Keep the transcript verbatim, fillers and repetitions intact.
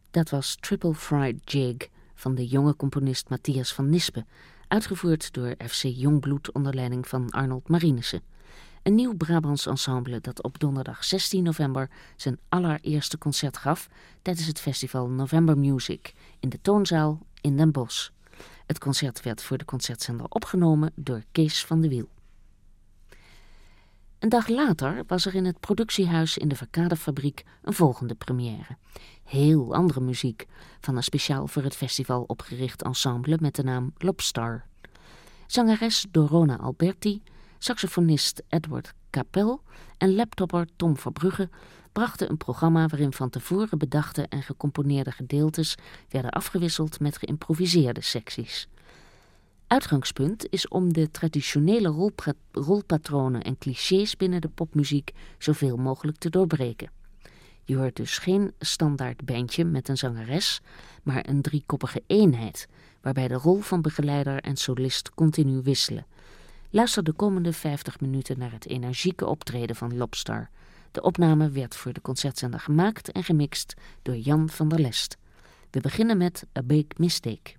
Dat was Triple Fried Jig van de jonge componist Matthias van Nispen, uitgevoerd door F C Jongbloed onder leiding van Arnold Marinissen. Een nieuw Brabants ensemble dat op donderdag zestien november zijn allereerste concert gaf tijdens het festival November Music in de Toonzaal in Den Bosch. Het concert werd voor de concertzender opgenomen door Kees van de Wiel. Een dag later was er in het productiehuis in de Verkadefabriek een volgende première. Heel andere muziek van een speciaal voor het festival opgericht ensemble met de naam Lobstar. Zangeres Dorona Alberti, saxofonist Edward Capel en laptopper Tom Verbrugge brachten een programma waarin van tevoren bedachte en gecomponeerde gedeeltes werden afgewisseld met geïmproviseerde secties. Uitgangspunt is om de traditionele rolpra- rolpatronen en clichés binnen de popmuziek zoveel mogelijk te doorbreken. Je hoort dus geen standaard bandje met een zangeres, maar een driekoppige eenheid, waarbij de rol van begeleider en solist continu wisselen. Luister de komende vijftig minuten naar het energieke optreden van Lobstar. De opname werd voor de concertzender gemaakt en gemixt door Jan van der Lest. We beginnen met A Big Mistake.